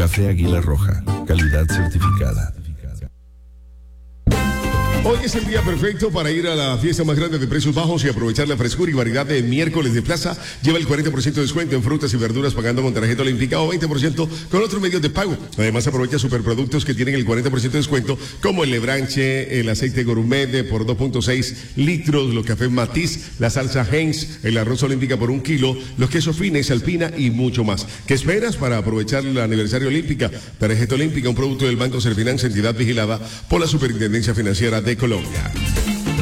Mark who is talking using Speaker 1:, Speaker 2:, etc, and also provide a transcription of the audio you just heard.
Speaker 1: Café Águila Roja, calidad certificada.
Speaker 2: Hoy es el día perfecto para ir a la fiesta más grande de precios bajos y aprovechar la frescura y variedad de miércoles de plaza. Lleva el 40% de descuento en frutas y verduras pagando con tarjeta olímpica o 20% con otros medios de pago. Además, aprovecha superproductos que tienen el 40% de descuento, como el lebranche, el aceite gourmet por 2.6 litros, los cafés Matiz, la salsa Heinz, el arroz olímpica por 1 kilo, los quesos fines, alpina y mucho más. ¿Qué esperas para aprovechar el aniversario olímpica? Tarjeta olímpica, un producto del Banco Serfinanza, entidad vigilada por la Superintendencia Financiera de Colombia.